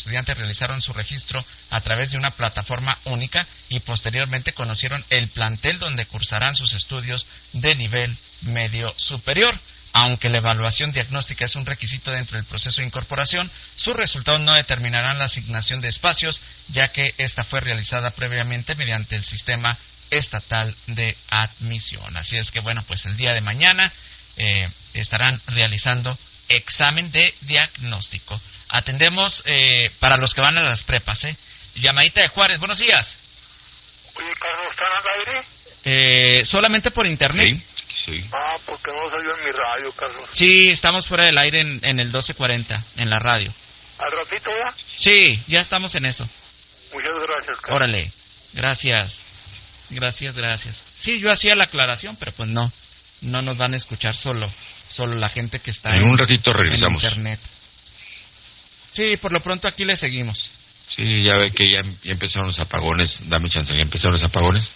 estudiantes realizaron su registro a través de una plataforma única y posteriormente conocieron el plantel donde cursarán sus estudios de nivel medio superior. Aunque la evaluación diagnóstica es un requisito dentro del proceso de incorporación, sus resultados no determinarán la asignación de espacios, ya que esta fue realizada previamente mediante el sistema estatal de admisión. Así es que, bueno, pues el día de mañana estarán realizando examen de diagnóstico. Atendemos para los que van a las prepas, Llamadita de Juárez, buenos días. Oye, Carlos, ¿están al aire? Solamente por internet. Sí. Ah, porque no salió en mi radio, Carlos. Sí, estamos fuera del aire en el 1240, en la radio. ¿Al ratito ya? Sí, ya estamos en eso. Muchas gracias, Carlos. Órale, gracias. Sí, yo hacía la aclaración, pero pues no nos van a escuchar solo la gente que está en un ratito regresamos. En internet. Sí, por lo pronto aquí le seguimos. Sí, ya ve que ya empezaron los apagones, dame chance, ya empezaron los apagones.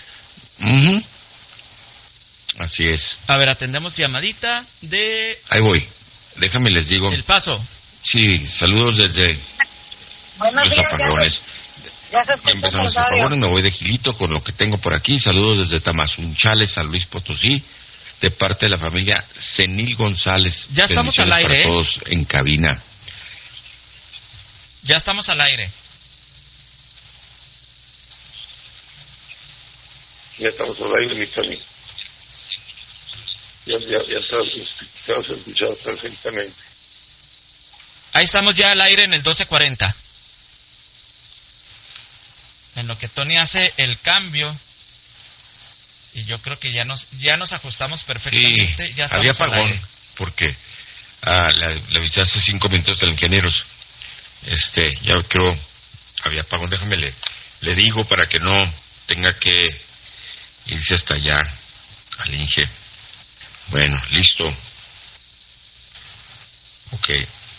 Así es. A ver, atendemos llamadita de... Ahí voy, déjame les digo. El Paso. Sí, saludos desde los apagones. Ya empezaron los apagones, me voy de Gilito con lo que tengo por aquí. Saludos desde Tamazunchales, San Luis Potosí, de parte de la familia Zenil González. Ya estamos al aire. Para todos en cabina. Ya estamos al aire. Ya estamos al aire, mi Tony. Ya te has escuchado perfectamente. Ahí estamos ya al aire en el 1240. En lo que Tony hace el cambio, y yo creo que ya nos ajustamos perfectamente. Sí, ya había apagón, porque le avisé hace 5 minutos del ingenieros. Ya creo, había apagón, déjame le digo para que no tenga que irse hasta allá al Inge. Bueno, listo. Ok.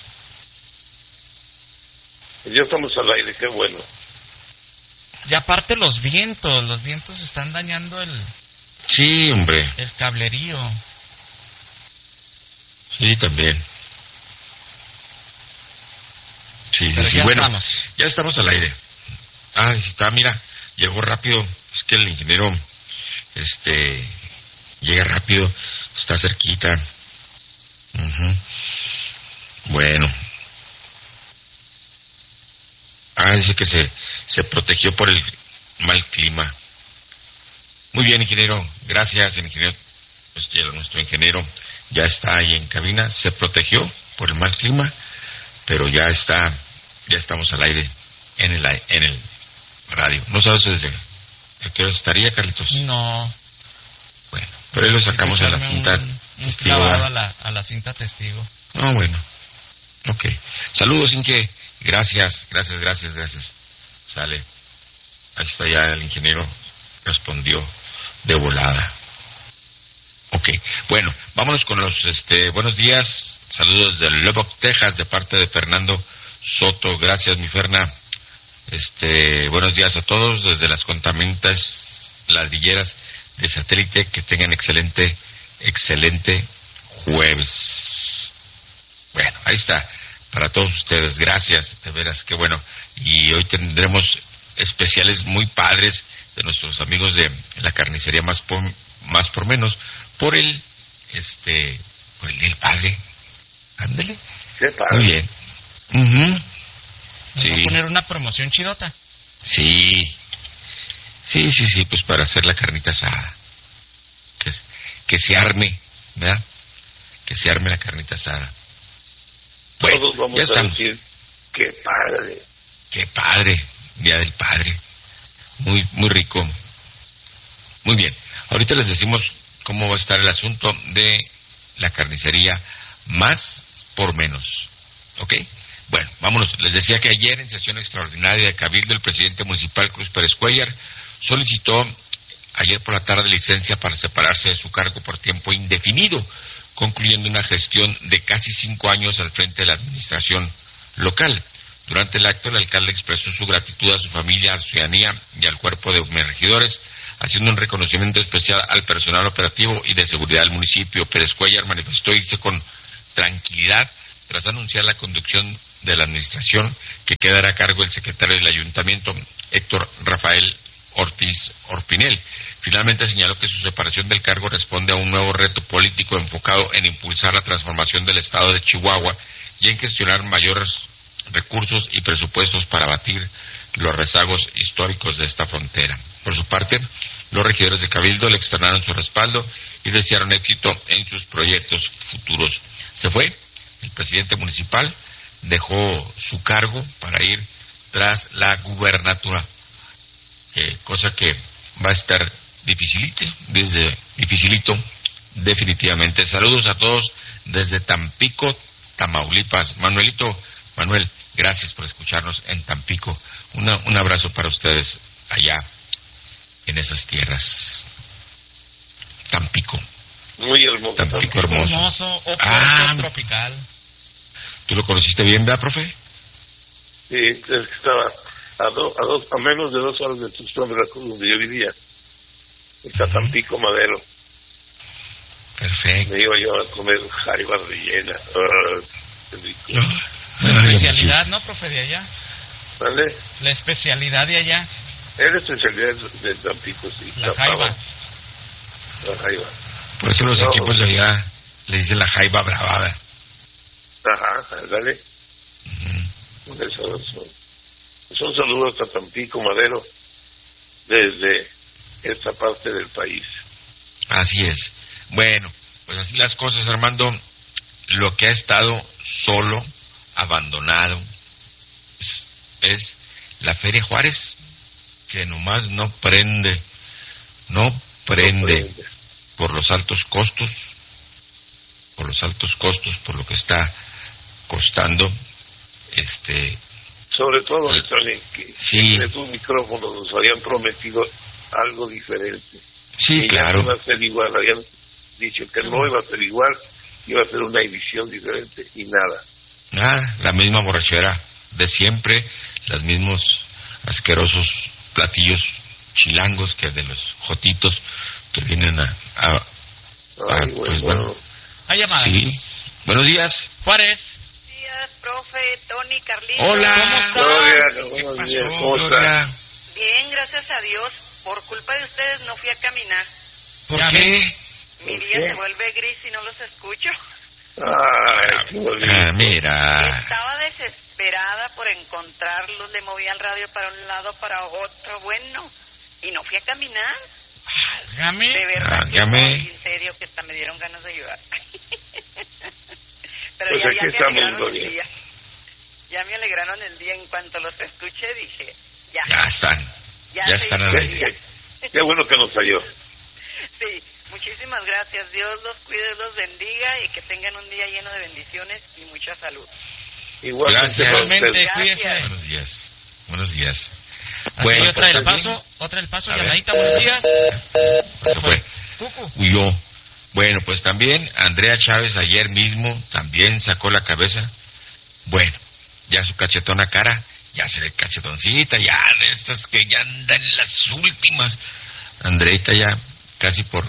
Ya estamos al aire, qué bueno. Y aparte los vientos están dañando Sí, hombre. el cablerío. Sí, también. Sí, pero sí, ya bueno, estamos. Ya estamos al aire. Está, mira, llegó rápido. Es que el ingeniero, llega rápido, está cerquita. Bueno. Dice que se protegió por el mal clima. Muy bien, ingeniero. Gracias, el ingeniero. Nuestro ingeniero ya está ahí en cabina. Se protegió por el mal clima, pero ya estamos al aire en el radio. ¿No sabes desde qué hora estaría, Carlitos? No. Bueno, pero ahí lo sacamos a la cinta testigo. A la cinta testigo. Bueno. Ok. Saludos, Inge. Gracias. Sale. Ahí está ya el ingeniero. Respondió de volada. Ok. Bueno, vámonos con los buenos días. Saludos de Lubbock, Texas, de parte de Fernando Soto. Gracias, mi Ferna. Buenos días a todos desde las contaminantes ladrilleras de Satélite. Que tengan excelente jueves. Bueno, ahí está. Para todos ustedes, gracias, de veras, qué bueno. Y hoy tendremos especiales muy padres de nuestros amigos de la carnicería más por menos, por el Día del Padre. Ándale. Qué padre. Muy bien. ¿Nos va a poner una promoción chidota? Sí, pues para hacer la carnita asada. Que se arme, ¿verdad? Que se arme la carnita asada. Bueno, todos vamos a decir, qué padre. Qué padre, Día del Padre. Muy, muy rico. Muy bien, ahorita les decimos cómo va a estar el asunto de la carnicería más por menos. ¿Ok? Bueno, vámonos. Les decía que ayer en sesión extraordinaria de Cabildo, el presidente municipal Cruz Pérez Cuellar solicitó ayer por la tarde licencia para separarse de su cargo por tiempo indefinido, concluyendo una gestión de casi 5 años al frente de la administración local. Durante el acto, el alcalde expresó su gratitud a su familia, a la ciudadanía y al cuerpo de regidores, haciendo un reconocimiento especial al personal operativo y de seguridad del municipio. Pérez Cuellar manifestó irse con tranquilidad tras anunciar la conducción de la administración, que quedará a cargo del secretario del ayuntamiento, Héctor Rafael Ortiz Orpinel. Finalmente señaló que su separación del cargo responde a un nuevo reto político enfocado en impulsar la transformación del estado de Chihuahua y en gestionar mayores recursos y presupuestos para abatir los rezagos históricos de esta frontera. Por su parte, los regidores de Cabildo le externaron su respaldo y desearon éxito en sus proyectos futuros. Se fue el presidente municipal, dejó su cargo para ir tras la gubernatura, cosa que va a estar dificilito, definitivamente. Saludos a todos desde Tampico, Tamaulipas. Manuel, gracias por escucharnos en Tampico. Un abrazo para ustedes allá en esas tierras. Tampico. Muy hermoso. Tampico hermoso. Tropical. ¿Tú lo conociste bien, verdad, profe? Sí, es que estaba a menos de 2 horas de Tuxtlan, Veracruz, donde yo vivía. Está Tampico Madero. Perfecto. Me iba yo a comer jaiba rellena. Qué rico. La especialidad, ¿no, profe, de allá? ¿Vale? La especialidad de allá. Es la especialidad de Tampico, sí. La jaiba. La jaiba. Por eso los equipos de allá le dicen la jaiba bravada. Ajá, dale. Son saludos a Tampico Madero desde esta parte del país. Así es. Bueno, pues así las cosas, Armando. Lo que ha estado solo, abandonado, es la Feria Juárez, que nomás no prende por los altos costos, por lo que está costando, sobre todo, que sí, en estos micrófonos nos habían prometido algo diferente. Sí, y claro. No iba a ser igual, habían dicho que no iba a ser igual, iba a ser una edición diferente, y nada. La misma borrachera de siempre, los mismos asquerosos platillos chilangos que de los jotitos que vienen pues bueno. Hay llamada. Sí. Buenos días. Juárez. Buenos días, profe, Tony, Carlito. Hola. ¿Cómo está? ¿Cómo está? Bien, gracias a Dios. Por culpa de ustedes no fui a caminar. ¿Por qué? Mi día se vuelve gris y no los escucho. Ay, qué bonito. Mira. Estaba desesperada por encontrarlos. Le moví al radio para un lado, para otro. Bueno, y no fui a caminar. Válgame. De verdad, Válgame. en serio, que hasta me dieron ganas de llorar. Pero Pues ya aquí me estamos, alegraron el Gloria. día. Ya me alegraron el día. En cuanto los escuché, dije, ya. Ya están. Ya están al aire. Qué bueno que nos salió. Sí, muchísimas gracias. Dios los cuide, los bendiga y que tengan un día lleno de bendiciones y mucha salud. Igualmente, Gracias. Cuídese. Buenos días. Bueno, Bueno, otra del pues, paso, A ver. llamadita, buenos días. Se fue. Cucu. Huyó. Bueno, pues también Andrea Chávez ayer mismo también sacó la cabeza. Bueno, ya su cachetona cara, ya se ve cachetoncita, ya de estas que ya andan en las últimas. Andreita ya casi por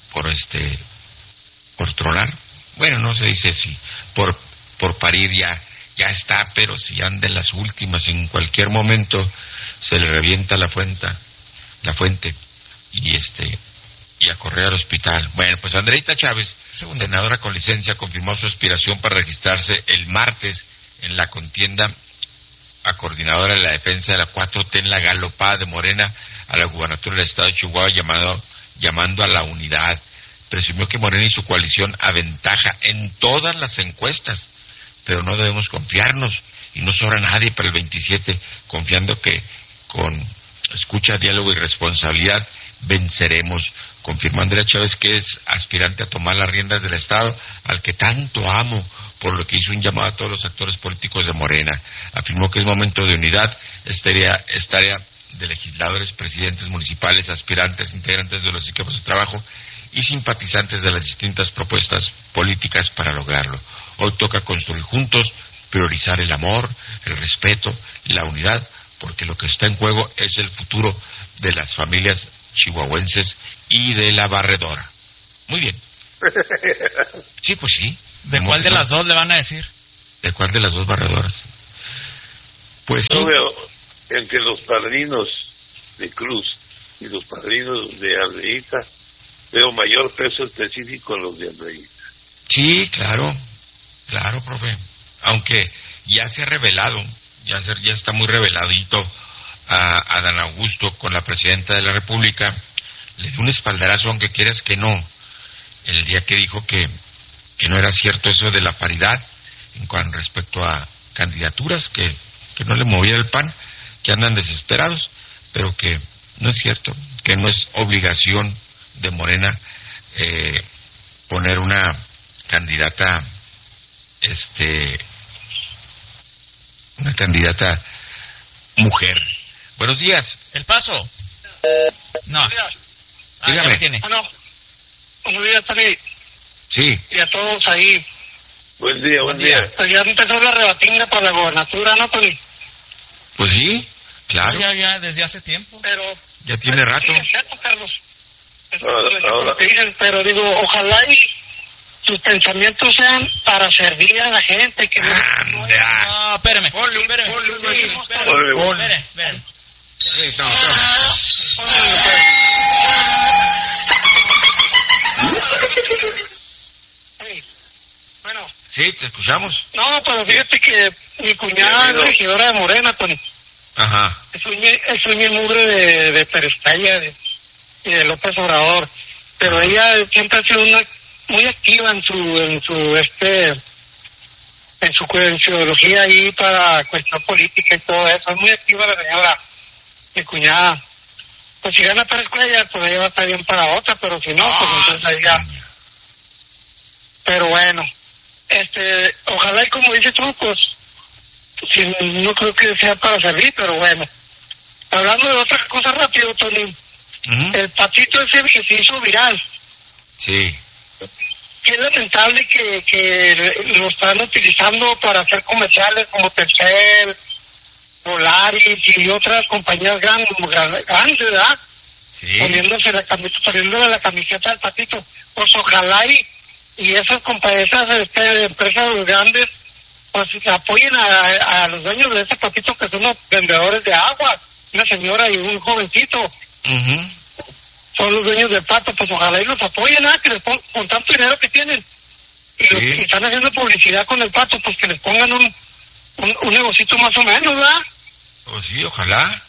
tronar. Bueno, no se dice si por parir ya está, pero si anda en las últimas, en cualquier momento se le revienta la fuente y a correr al hospital. Bueno, pues Andreita Chávez, senadora con licencia, confirmó su aspiración para registrarse el martes en la contienda a coordinadora de la defensa de la 4T en la galopada de Morena a la gubernatura del estado de Chihuahua, llamando a la unidad. Presumió que Morena y su coalición aventaja en todas las encuestas, pero no debemos confiarnos y no sobra nadie para el 27, confiando que con escucha, diálogo y responsabilidad venceremos. Confirmó Andrea Chávez que es aspirante a tomar las riendas del Estado, al que tanto amo, por lo que hizo un llamado a todos los actores políticos de Morena. Afirmó que es momento de unidad, es tarea de legisladores, presidentes municipales, aspirantes, integrantes de los equipos de trabajo y simpatizantes de las distintas propuestas políticas para lograrlo. Hoy toca construir juntos, priorizar el amor, el respeto y la unidad, porque lo que está en juego es el futuro de las familias chihuahuenses y de la barredora. Muy bien. Sí, pues sí. ¿De cuál de las dos le van a decir? ¿De cuál de las dos barredoras? Pues sí. Yo veo entre los padrinos de Cruz y los padrinos de Aldeíta, veo mayor peso específico en los de Aldeíta. Sí, claro, profe. Aunque ya se ha revelado, ya está muy reveladito a Dan Augusto con la presidenta de la República. Le dio un espaldarazo, aunque quieras que no, el día que dijo que no era cierto eso de la paridad con respecto a candidaturas, que no le moviera el pan, que andan desesperados, pero que no es cierto, que no es obligación de Morena poner una candidata, una candidata mujer. Buenos días. El Paso. No. Dígame. Ya tiene. Buenos días, Tony. Sí. Y a todos ahí. Buen día. Pues ya empezó la rebatinga para la gobernatura, ¿no, Tony? Pues sí, claro. Ya desde hace tiempo. Pero... Ya tiene rato. Sí, es cierto, Carlos. Ahora. Que dicen, pero digo, ojalá y sus pensamientos sean para servir a la gente. Que Anda. No, espérame. Ponle Espérame. Sí, no. Sí. Bueno. Sí, te escuchamos. No, pero fíjate que mi cuñada es regidora de Morena, Tony. Ajá. Es un mugre de Perestalla y de López Obrador. Pero ella siempre ha sido muy activa en su ideología ahí para cuestión política y todo eso. Es muy activa la señora, mi cuñada. Pues si gana Pérez Cuellar, pues ella va a estar bien para otra, pero si no, pues entonces ahí ya. Pero bueno, ojalá y como dices tú, pues, si no creo que sea para servir, pero bueno. Hablando de otra cosa rápido, Tony, el patito ese que se hizo viral. Sí. Que es lamentable que lo están utilizando para hacer comerciales como Telcel, Polaris y otras compañías grandes, ¿verdad? Sí. Poniéndole la camiseta al patito. Pues ojalá y esas empresas grandes pues apoyen a los dueños de ese patito, que son los vendedores de agua, una señora y un jovencito. Son los dueños del pato, pues ojalá y los apoyen, que les pongan, con tanto dinero que tienen y sí. Los que están haciendo publicidad con el pato, pues que les pongan un negocito más o menos, ¿verdad? Pues sí, ojalá.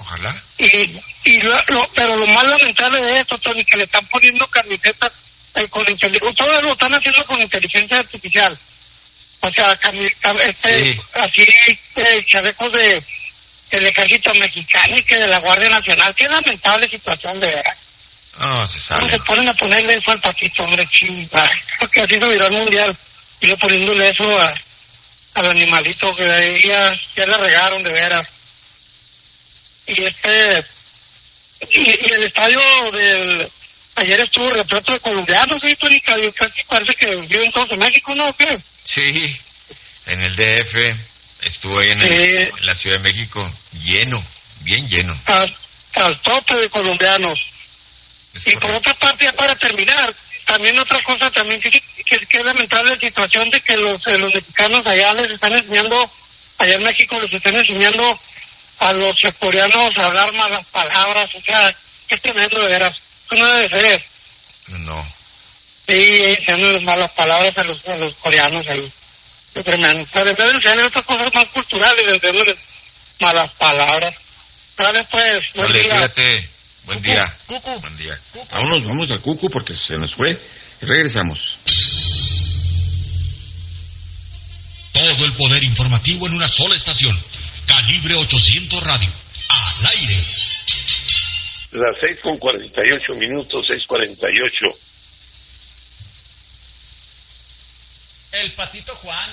Pero lo más lamentable de esto, Tony, que le están poniendo camisetas con inteligencia, todo lo están haciendo con inteligencia artificial. O sea, sí. así chalecos del ejército mexicano y que de la Guardia Nacional. Qué lamentable situación, de verdad. No, se sabe. ¿Cómo se ponen a ponerle eso al patito, hombre, chinga? Porque así se viró el mundial. Y yo poniéndole eso al animalito, que ahí ya la regaron, de veras. Y y el estadio ayer estuvo repleto de colombianos, ¿sí, Tony? Casi parece que viven todos en México, ¿no? ¿Qué? Sí, en el DF, estuvo ahí en la Ciudad de México, lleno, bien lleno. Al tope de colombianos. Y por otra parte, ya para terminar, también otra cosa también que es lamentable la situación de que los mexicanos allá les están enseñando, allá en México les están enseñando a los coreanos a hablar malas palabras, o sea, qué tremendo de veras. Eso no debe ser. No. Sí, enseñando malas palabras a los coreanos ahí. Qué tremendo. Pero en vez de enseñar otras cosas más culturales, enseñarles malas palabras. Vale, pues. Sale, cuídate. Buen día. Cucu. Buen día. Vamos al Cucu porque se nos fue. Y regresamos. Todo el poder informativo en una sola estación. Calibre 800 Radio. Al aire. Las 6:48, 6:48. El patito Juan.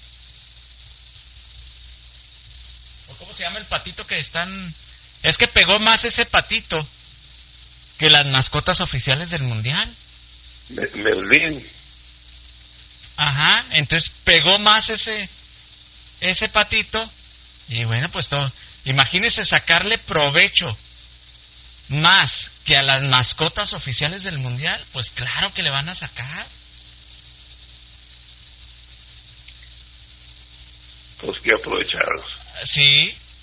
¿O cómo se llama el patito que están? Es que pegó más ese patito que las mascotas oficiales del mundial. Merlín. Ajá, entonces pegó más ese patito. Y bueno, pues todo. Imagínese sacarle provecho más que a las mascotas oficiales del mundial. Pues claro que le van a sacar. Pues que aprovecharos. Sí,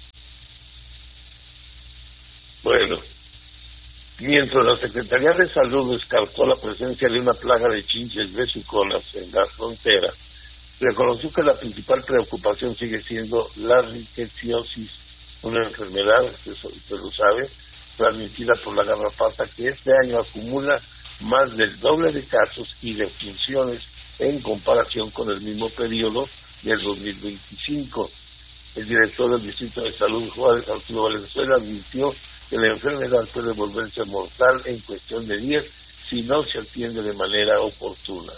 Bueno, mientras la Secretaría de Salud descartó la presencia de una plaga de chinches besuconas en la frontera, reconoció que la principal preocupación sigue siendo la rickettsiosis, una enfermedad, usted lo sabe, transmitida por la garrapata, que este año acumula más del doble de casos y defunciones en comparación con el mismo periodo del 2025. El director del Distrito de Salud, Juárez Arturo Valenzuela, advirtió que la enfermedad puede volverse mortal en cuestión de días si no se atiende de manera oportuna.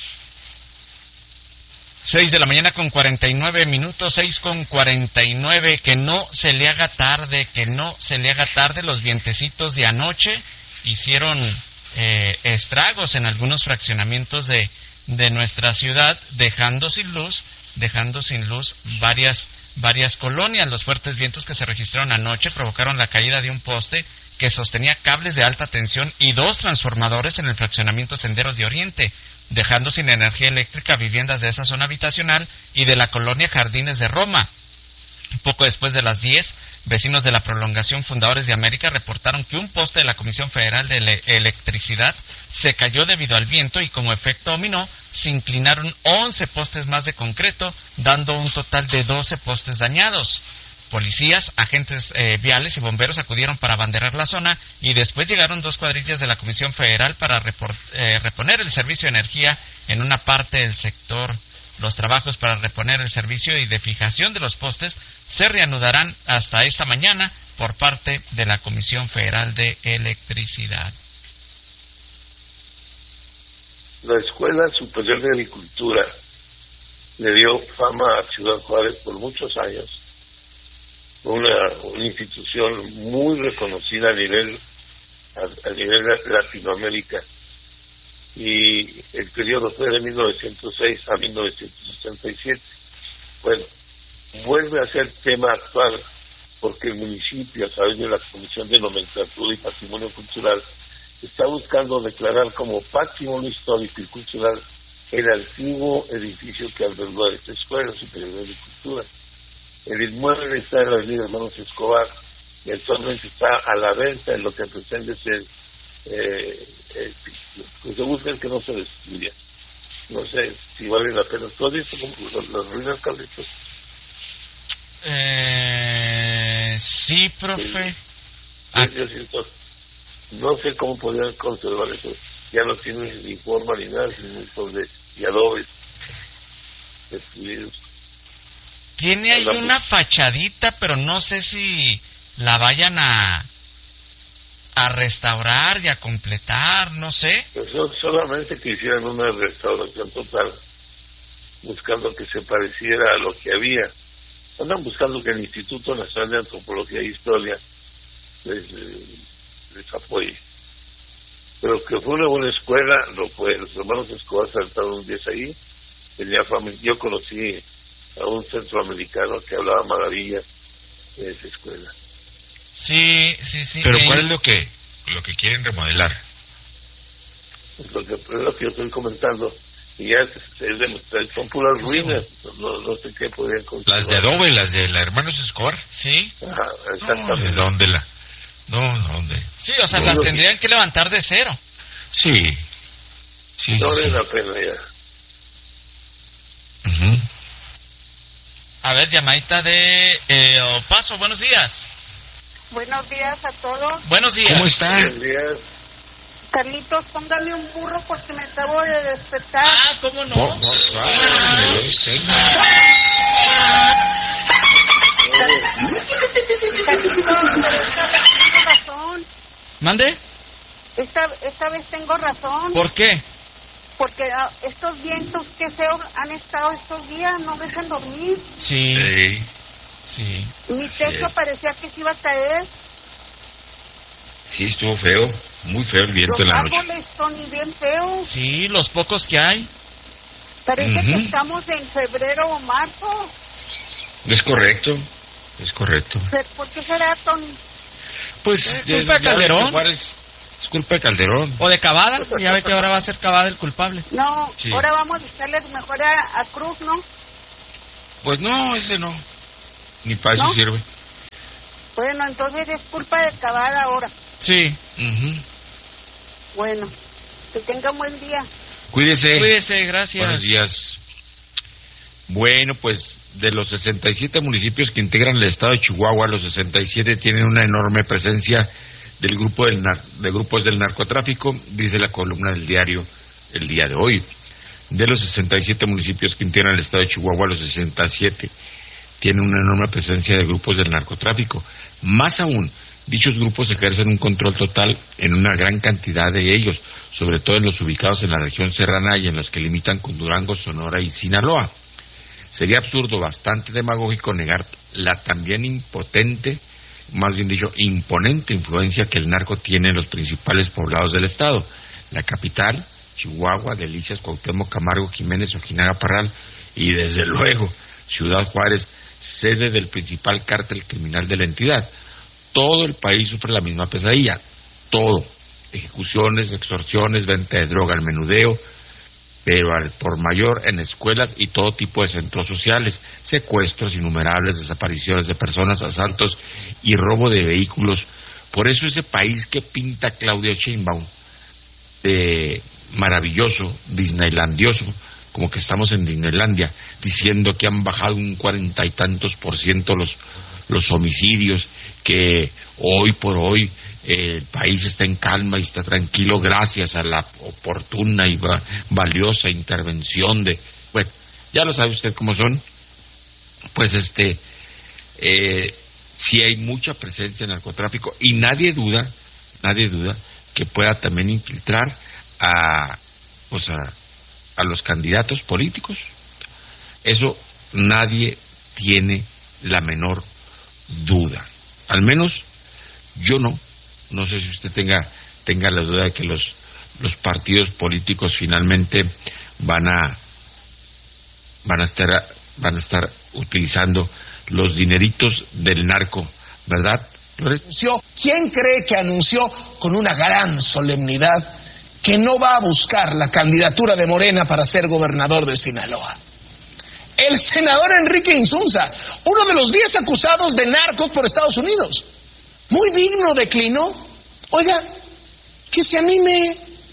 6 de la mañana con 49 minutos, 6:49, que no se le haga tarde, los vientecitos de anoche hicieron estragos en algunos fraccionamientos de nuestra ciudad, dejando sin luz varias colonias. Los fuertes vientos que se registraron anoche provocaron la caída de un poste que sostenía cables de alta tensión y 2 transformadores en el fraccionamiento Senderos de Oriente, dejando sin energía eléctrica viviendas de esa zona habitacional y de la colonia Jardines de Roma. Poco después de las 10, vecinos de la prolongación Fundadores de América reportaron que un poste de la Comisión Federal de Electricidad se cayó debido al viento y como efecto dominó se inclinaron 11 postes más de concreto, dando un total de 12 postes dañados. Policías, agentes viales y bomberos acudieron para abanderar la zona y después llegaron 2 cuadrillas de la Comisión Federal para reponer el servicio de energía en una parte del sector. Los trabajos para reponer el servicio y de fijación de los postes se reanudarán hasta esta mañana por parte de la Comisión Federal de Electricidad. La Escuela Superior de Agricultura le dio fama a Ciudad Juárez por muchos años, una institución muy reconocida a nivel Latinoamérica, y el periodo fue de 1906 a 1967. Bueno, vuelve a ser tema actual porque el municipio, a través de la Comisión de Nomenclatura y Patrimonio Cultural, está buscando declarar como patrimonio histórico y cultural el antiguo edificio que albergó a esta Escuela Superior de Agricultura. El inmueble está en la avenida Hermanos Escobar y actualmente está a la venta en lo que pretende ser, pues se busca que no se destruya. No sé si vale la pena. ¿Tú has visto las ruinas, Carlitos? Sí, profe. Yo siento, no sé cómo podrían conservar eso. Ya no tiene ni forma ni nada, sino de adobes destruidos. Tiene ahí una fachadita, pero no sé si la vayan a restaurar y a completar, no sé. Pues solamente que hicieran una restauración total, buscando que se pareciera a lo que había. Andan buscando que el Instituto Nacional de Antropología e Historia les apoye. Pero que fue una buena escuela, lo fue. Los hermanos Escobar saltaron un 10 ahí. Yo conocí a un centroamericano que hablaba maravillas de esa escuela. Sí. Pero ¿cuál es lo que quieren remodelar? Lo que yo estoy comentando, y ya son puras ruinas, no sé qué podrían conservar. Las de adobe, las de la Hermanos Escobar. Sí. Ajá, exactamente. ¿De dónde ¿dónde? Sí, o sea, las tendrían que levantar de cero. Sí. No vale la pena ya. Uh-huh. A ver, llamadita de El Paso, buenos días. Buenos días a todos. Buenos días. ¿Cómo está? Buenos días. Carlitos, póngale un burro porque me acabo de despertar. Ah, ¿cómo no? Tengo razón. ¿Mande? Esta vez tengo razón. ¿Por qué? Porque estos vientos que feos han estado estos días no dejan dormir. Sí. Mi techo parecía que se iba a caer. Sí, estuvo feo, muy feo el viento en la noche. Los árboles son bien feos. Sí, los pocos que hay. Parece que estamos en febrero o marzo. Es correcto. ¿Por qué será, Tony? Pues ¿Es culpa de Calderón? Es culpa de Calderón. ¿O de Cavada? Ya ve que ahora va a ser Cavada el culpable. No, Sí. ahora vamos a echarle mejor a Cruz, ¿no? Pues no, ese no. Ni para eso ¿No? sirve. Bueno, entonces es culpa de Cabal ahora. Sí. Bueno, que tenga un buen día. Cuídese, gracias. Buenos días. Bueno, pues de los 67 municipios que integran el estado de Chihuahua, los 67 tienen una enorme presencia del grupo de grupos del narcotráfico, dice la columna del diario El Día de Hoy. De los 67 municipios que integran el estado de Chihuahua, los 67 tienen una enorme presencia de grupos del narcotráfico. Más aún, dichos grupos ejercen un control total en una gran cantidad de ellos, sobre todo en los ubicados en la región serrana y en los que limitan con Durango, Sonora y Sinaloa. Sería absurdo, bastante demagógico, negar la también imponente influencia que el narco tiene en los principales poblados del estado. La capital, Chihuahua, Delicias, Cuauhtémoc, Camargo, Jiménez, Ojinaga, Parral y desde luego Ciudad Juárez, sede del principal cártel criminal de la entidad. Todo el país sufre la misma pesadilla, todo, ejecuciones, extorsiones, venta de droga, el menudeo, pero al por mayor en escuelas y todo tipo de centros sociales, secuestros innumerables, desapariciones de personas, asaltos y robo de vehículos. Por eso ese país que pinta Claudia Sheinbaum, maravilloso, disneylandioso, como que estamos en Disneylandia, diciendo que han bajado un 40 y tantos % los homicidios, que hoy por hoy el país está en calma y está tranquilo gracias a la oportuna y valiosa intervención de... Bueno, ya lo sabe usted cómo son. Pues sí hay mucha presencia en narcotráfico y nadie duda que pueda también infiltrar a los candidatos políticos. Eso nadie tiene la menor duda. Al menos yo no sé si usted tenga la duda de que los partidos políticos finalmente van a estar utilizando los dineritos del narco, ¿verdad? ¿Quién cree que anunció con una gran solemnidad que no va a buscar la candidatura de Morena para ser gobernador de Sinaloa? El senador Enrique Insunza, uno de los 10 acusados de narcos por Estados Unidos. Muy digno declinó. Oiga, que se anime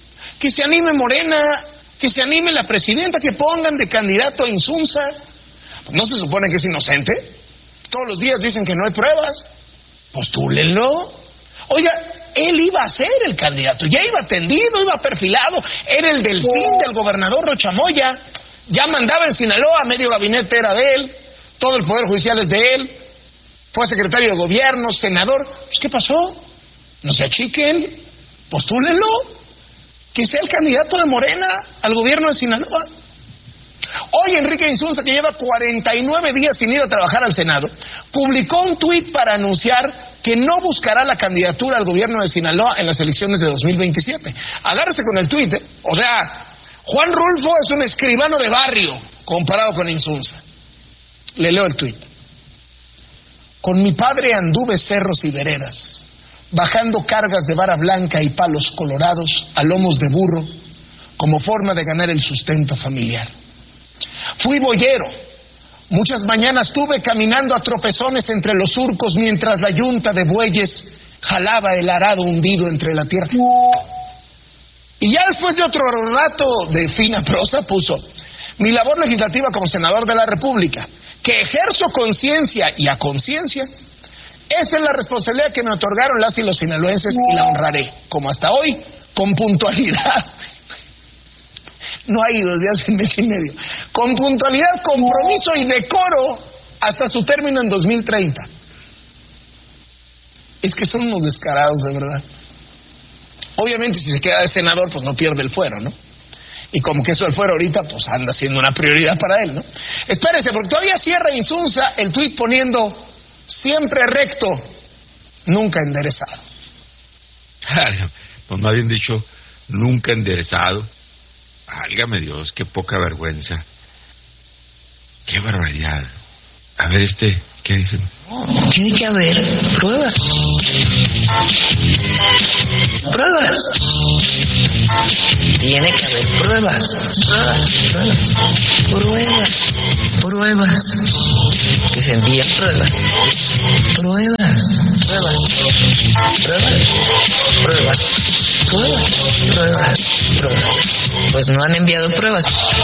Morena, que se anime la presidenta, que pongan de candidato a Insunza. ¿No se supone que es inocente? Todos los días dicen que no hay pruebas. Postúlenlo. Oiga, él iba a ser el candidato, ya iba tendido, iba perfilado, era el delfín del gobernador Rochamoya, ya mandaba en Sinaloa, medio gabinete era de él, todo el poder judicial es de él, fue secretario de gobierno, senador. Pues, ¿qué pasó? No se achiquen, postúlenlo, que sea el candidato de Morena al gobierno de Sinaloa. Hoy Enrique Insunza, que lleva 49 días sin ir a trabajar al Senado, publicó un tuit para anunciar que no buscará la candidatura al gobierno de Sinaloa en las elecciones de 2027. Agárrese con el tuit, O sea, Juan Rulfo es un escribano de barrio comparado con Insunza. Le leo el tuit. Con mi padre anduve cerros y veredas, bajando cargas de vara blanca y palos colorados a lomos de burro, como forma de ganar el sustento familiar. Fui boyero. Muchas mañanas estuve caminando a tropezones entre los surcos mientras la yunta de bueyes jalaba el arado hundido entre la tierra. Y ya después de otro rato de fina prosa puso: mi labor legislativa como senador de la República, que ejerzo conciencia y a conciencia, esa es la responsabilidad que me otorgaron las y los sinaloenses y la honraré, como hasta hoy, con puntualidad. No ha ido desde hace mes y medio. Con puntualidad, compromiso y decoro hasta su término en 2030. Es que son unos descarados, de verdad. Obviamente, si se queda de senador, pues no pierde el fuero, ¿no? Y como que eso del fuero ahorita, pues anda siendo una prioridad para él, ¿no? Espérese, porque todavía cierra Insunza el tuit poniendo: siempre recto, nunca enderezado. Pues me habían dicho nunca enderezado. Válgame Dios, qué poca vergüenza. Qué barbaridad. A ver, ¿Qué dicen? Tiene que haber pruebas. Tiene que haber pruebas. Que se envíen pruebas. Pruebas. Pues no han enviado pruebas.